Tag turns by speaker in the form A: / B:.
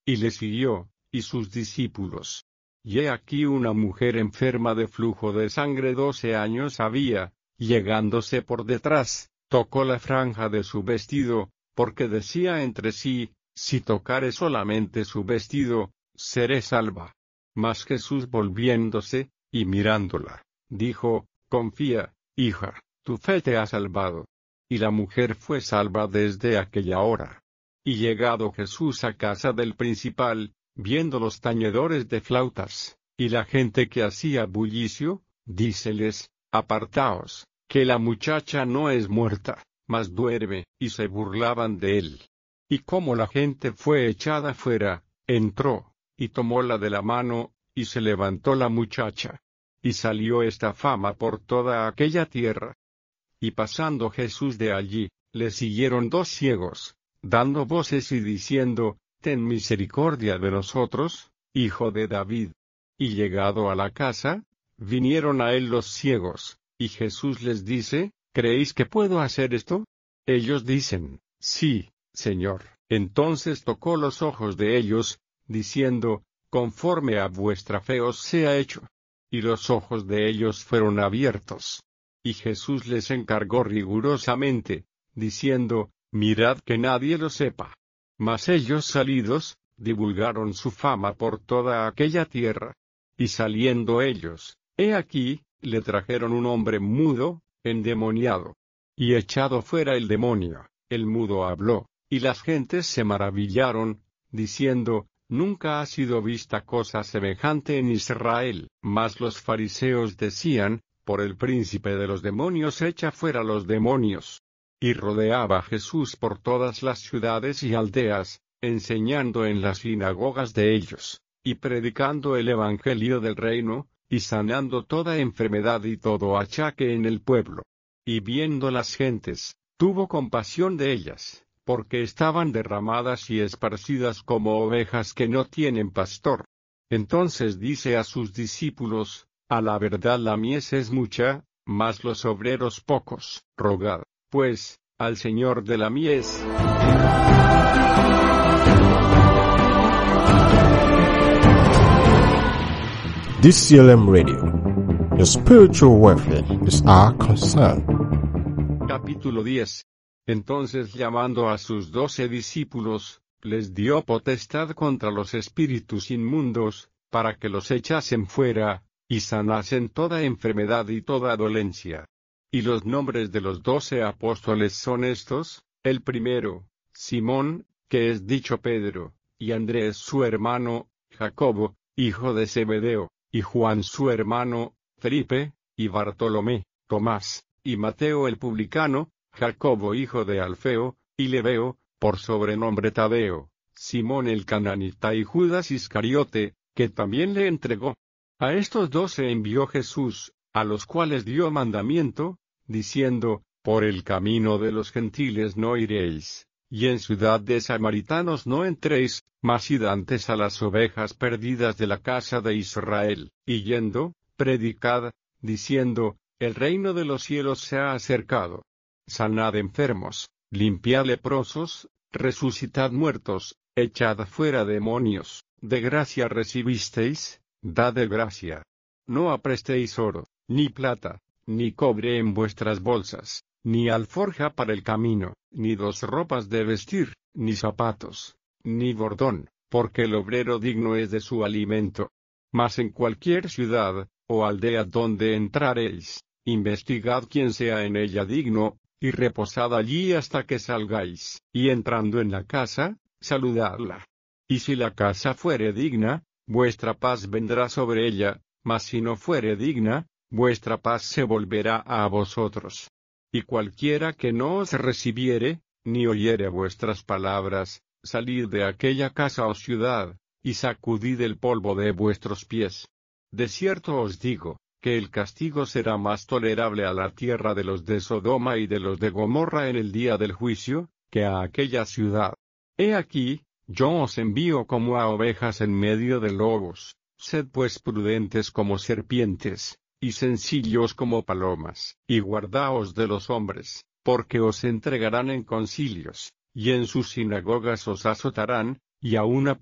A: y le siguió, y sus discípulos. Y he aquí una mujer enferma de flujo de sangre 12 años había, llegándose por detrás, tocó la franja de su vestido, porque decía entre sí, si tocare solamente su vestido, seré salva. Mas Jesús volviéndose, y mirándola, dijo, confía, hija, tu fe te ha salvado. Y la mujer fue salva desde aquella hora. Y llegado Jesús a casa del principal, viendo los tañedores de flautas, y la gente que hacía bullicio, díceles, apartaos, que la muchacha no es muerta, mas duerme, y se burlaban de él. Y como la gente fue echada fuera, entró, y tomóla de la mano, y se levantó la muchacha. Y salió esta fama por toda aquella tierra. Y pasando Jesús de allí, le siguieron 2 ciegos, dando voces y diciendo, ten misericordia de nosotros, hijo de David. Y llegado a la casa, vinieron a él los ciegos, y Jesús les dice, ¿creéis que puedo hacer esto? Ellos dicen, sí, Señor. Entonces tocó los ojos de ellos, diciendo, conforme a vuestra fe os sea hecho. Y los ojos de ellos fueron abiertos. Y Jesús les encargó rigurosamente, diciendo, mirad que nadie lo sepa. Mas ellos salidos, divulgaron su fama por toda aquella tierra. Y saliendo ellos, he aquí, le trajeron un hombre mudo, endemoniado. Y echado fuera el demonio, el mudo habló, y las gentes se maravillaron, diciendo, nunca ha sido vista cosa semejante en Israel. Mas los fariseos decían, por el príncipe de los demonios echa fuera los demonios. Y rodeaba Jesús por todas las ciudades y aldeas, enseñando en las sinagogas de ellos, y predicando el evangelio del reino, y sanando toda enfermedad y todo achaque en el pueblo. Y viendo las gentes, tuvo compasión de ellas, porque estaban derramadas y esparcidas como ovejas que no tienen pastor. Entonces dice a sus discípulos, a la verdad la mies es mucha, mas los obreros pocos. Rogad, pues, al Señor de la mies.
B: DCLM Radio. Your spiritual welfare is our concern.
A: Capítulo 10. Entonces llamando a sus 12 discípulos, les dio potestad contra los espíritus inmundos, para que los echasen fuera, y sanasen toda enfermedad y toda dolencia. Y los nombres de los 12 apóstoles son estos: el primero, Simón, que es dicho Pedro, y Andrés su hermano, Jacobo, hijo de Zebedeo, y Juan su hermano, Felipe, y Bartolomé, Tomás, y Mateo el publicano, Jacobo hijo de Alfeo, y Lebeo, por sobrenombre Tadeo, Simón el cananita y Judas Iscariote, que también le entregó. A estos 12 envió Jesús, a los cuales dio mandamiento, diciendo, por el camino de los gentiles no iréis, y en ciudad de samaritanos no entréis, mas id antes a las ovejas perdidas de la casa de Israel, y yendo, predicad, diciendo, el reino de los cielos se ha acercado. Sanad enfermos, limpiad leprosos, resucitad muertos, echad fuera demonios, de gracia recibisteis, dad de gracia. No aprestéis oro, ni plata, ni cobre en vuestras bolsas, ni alforja para el camino, ni 2 ropas de vestir, ni zapatos, ni bordón, porque el obrero digno es de su alimento. Mas en cualquier ciudad, o aldea donde entrareis, investigad quién sea en ella digno, y reposad allí hasta que salgáis, y entrando en la casa, saludadla. Y si la casa fuere digna, vuestra paz vendrá sobre ella, mas si no fuere digna, vuestra paz se volverá a vosotros. Y cualquiera que no os recibiere, ni oyere vuestras palabras, salid de aquella casa o ciudad, y sacudid el polvo de vuestros pies. De cierto os digo, que el castigo será más tolerable a la tierra de los de Sodoma y de los de Gomorra en el día del juicio, que a aquella ciudad. He aquí, yo os envío como a ovejas en medio de lobos. Sed pues prudentes como serpientes, y sencillos como palomas, y guardaos de los hombres, porque os entregarán en concilios, y en sus sinagogas os azotarán, y aun